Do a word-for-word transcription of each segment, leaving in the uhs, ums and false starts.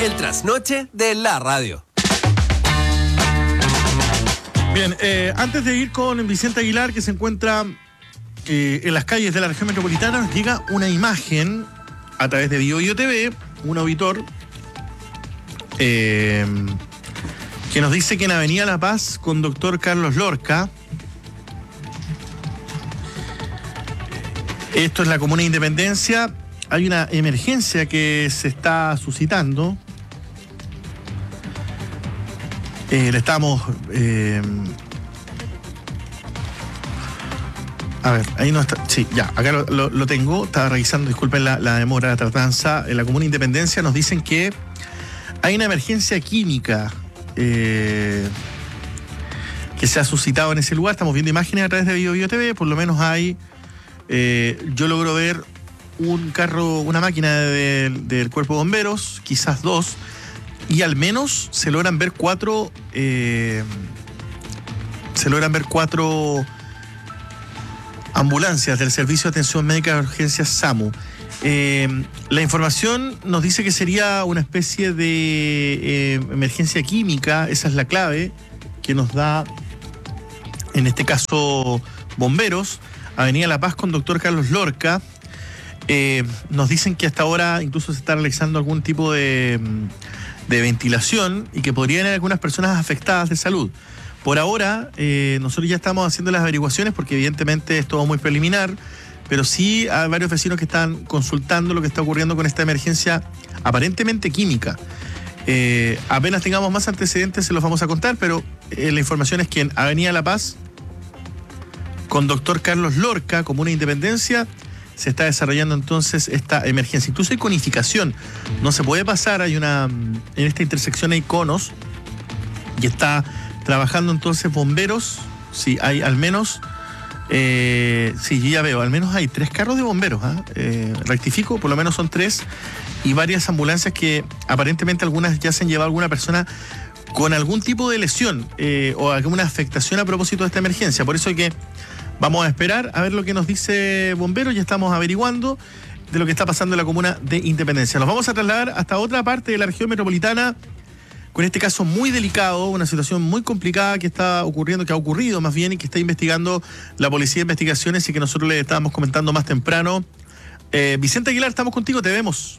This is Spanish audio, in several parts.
El trasnoche de la radio. Bien, eh, antes de ir con Vicente Aguilar, que se encuentra eh, en las calles de la región metropolitana, nos llega una imagen a través de Bio Bio T V, un auditor eh, que nos dice que en Avenida La Paz con doctor Carlos Lorca, esto es la comuna de Independencia, hay una emergencia que se está suscitando. Eh, le estamos... Eh, a ver, ahí no está... Sí, ya, acá lo, lo, lo tengo. Estaba revisando, disculpen la, la demora, la tardanza. En la comuna de Independencia nos dicen que hay una emergencia química eh, que se ha suscitado en ese lugar. Estamos viendo imágenes a través de Bio Bio T V. Por lo menos hay... Eh, yo logro ver un carro, una máquina de, de, del cuerpo de bomberos, quizás dos, y al menos se logran ver cuatro eh, se logran ver cuatro ambulancias del Servicio de Atención Médica de Urgencias SAMU. Eh, la información nos dice que sería una especie de eh, emergencia química. Esa es la clave que nos da, en este caso, bomberos. Avenida La Paz con doctor Carlos Lorca. Eh, nos dicen que hasta ahora incluso se está realizando algún tipo de, de ventilación y que podrían haber algunas personas afectadas de salud. Por ahora, eh, nosotros ya estamos haciendo las averiguaciones porque evidentemente es todo muy preliminar, pero sí hay varios vecinos que están consultando lo que está ocurriendo con esta emergencia aparentemente química. Eh, apenas tengamos más antecedentes se los vamos a contar, pero eh, la información es que en Avenida La Paz con doctor Carlos Lorca, comuna de Independencia, se está desarrollando entonces esta emergencia. Incluso hay conificación, no se puede pasar, hay una, en esta intersección hay conos y está trabajando entonces bomberos. Sí, hay al menos, eh, sí, yo ya veo, al menos hay tres carros de bomberos, ¿eh? Eh, rectifico, por lo menos son tres, y varias ambulancias que aparentemente algunas ya se han llevado a alguna persona con algún tipo de lesión eh, o alguna afectación a propósito de esta emergencia. Por eso hay que vamos a esperar a ver lo que nos dice Bomberos. Ya estamos averiguando de lo que está pasando en la comuna de Independencia. Nos vamos a trasladar hasta otra parte de la región metropolitana con este caso muy delicado, una situación muy complicada que está ocurriendo, que ha ocurrido más bien y que está investigando la Policía de Investigaciones y que nosotros le estábamos comentando más temprano. Eh, Vicente Aguilar, estamos contigo, te vemos.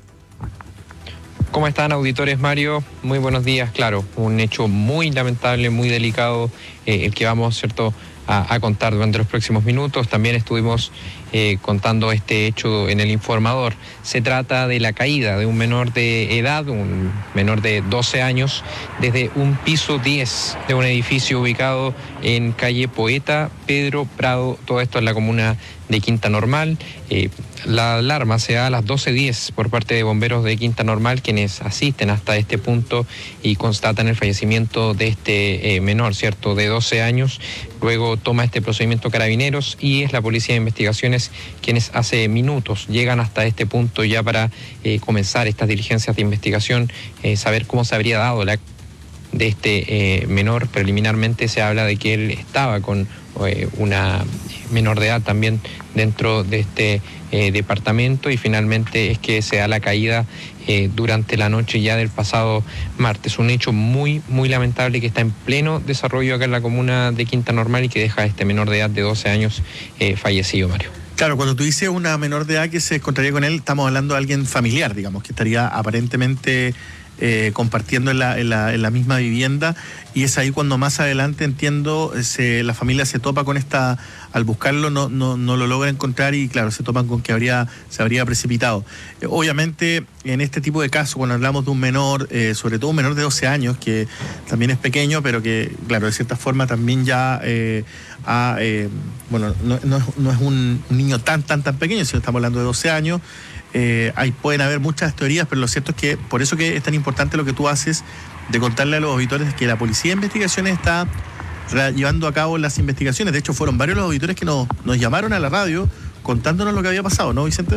¿Cómo están, auditores? Mario, muy buenos días. Claro, un hecho muy lamentable, muy delicado, eh, el que vamos, ¿cierto?, A, a contar durante los próximos minutos. También estuvimos eh, contando este hecho en el informador. Se trata de la caída de un menor de edad, un menor de doce años, desde un piso diez de un edificio ubicado en calle Poeta Pedro Prado, todo esto en la comuna de Quinta Normal. Eh, la alarma se da a las doce diez por parte de bomberos de Quinta Normal, quienes asisten hasta este punto y constatan el fallecimiento de este eh, menor, ¿cierto?, de doce años. Luego toma este procedimiento Carabineros y es la Policía de Investigaciones quienes hace minutos llegan hasta este punto ya para eh, comenzar estas diligencias de investigación, eh, saber cómo se habría dado la de este eh, menor. Preliminarmente se habla de que él estaba con eh, una menor de edad también dentro de este eh, departamento, y finalmente es que se da la caída eh, durante la noche ya del pasado martes. Un hecho muy, muy lamentable que está en pleno desarrollo acá en la comuna de Quinta Normal y que deja a este menor de edad de doce años eh, fallecido, Mario. Claro, cuando tú dices una menor de edad que se encontraría con él, estamos hablando de alguien familiar, digamos, que estaría aparentemente eh, compartiendo en la, en, la, en la misma vivienda, y es ahí cuando más adelante, entiendo, se, la familia se topa con esta, al buscarlo no, no, no lo logra encontrar y claro, se topan con que habría, se habría precipitado. Eh, obviamente, en este tipo de casos, cuando hablamos de un menor, eh, sobre todo un menor de doce años, que también es pequeño, pero que, claro, de cierta forma también ya... Eh, A, eh, bueno, no, no, no es un niño tan, tan, tan pequeño, sino estamos hablando de doce años. Eh, ahí pueden haber muchas teorías, pero lo cierto es que por eso que es tan importante lo que tú haces de contarle a los auditores que la Policía de Investigaciones está llevando a cabo las investigaciones. De hecho, fueron varios los auditores que nos, nos llamaron a la radio contándonos lo que había pasado, ¿no, Vicente?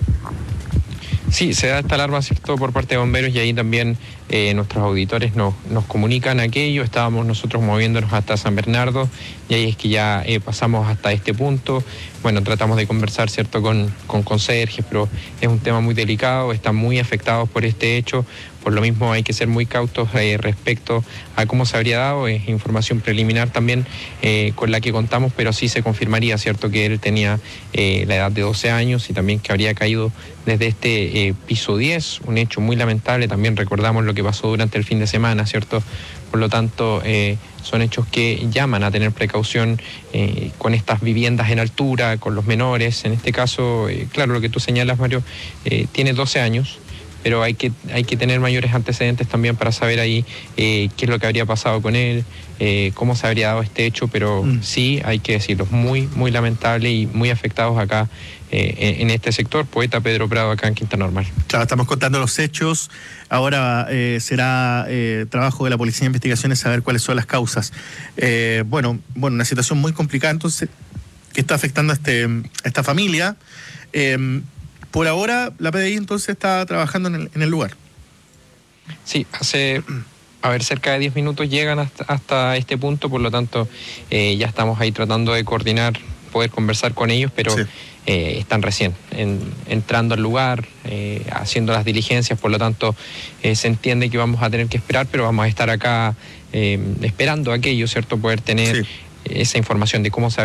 Sí, se da esta alarma, ¿cierto?, por parte de bomberos, y ahí también eh, nuestros auditores nos, nos comunican aquello. Estábamos nosotros moviéndonos hasta San Bernardo y ahí es que ya eh, pasamos hasta este punto. bueno, tratamos de conversar, ¿cierto?, con, con conserjes, pero es un tema muy delicado, están muy afectados por este hecho, por lo mismo hay que ser muy cautos eh, respecto a cómo se habría dado, es información preliminar también eh, con la que contamos, pero sí se confirmaría, ¿cierto?, que él tenía eh, la edad de doce años y también que habría caído desde este eh, piso diez, un hecho muy lamentable, también recordamos lo que pasó durante el fin de semana, ¿cierto? Por lo tanto, eh, son hechos que llaman a tener precaución eh, con estas viviendas en altura, con los menores. En este caso, eh, claro, lo que tú señalas, Mario, eh, tiene doce años, pero hay que, hay que tener mayores antecedentes también para saber ahí eh, qué es lo que habría pasado con él, eh, cómo se habría dado este hecho, pero mm. sí, hay que decirlo, muy, muy lamentable y muy afectados acá eh, en, en este sector. Poeta Pedro Prado, acá en Quinta Normal. Claro, estamos contando los hechos. Ahora eh, será eh, trabajo de la Policía de Investigaciones saber cuáles son las causas. Eh, bueno, bueno, una situación muy complicada entonces que está afectando a, este, a esta familia. Eh, por ahora la P D I entonces está trabajando en el, en el lugar. Sí, hace, a ver, cerca de diez minutos llegan hasta, hasta este punto, por lo tanto eh, ya estamos ahí tratando de coordinar, poder conversar con ellos, pero sí. eh, están recién en, entrando al lugar, eh, haciendo las diligencias, por lo tanto eh, se entiende que vamos a tener que esperar, pero vamos a estar acá eh, esperando aquello, ¿cierto? Poder tener sí. esa información de cómo se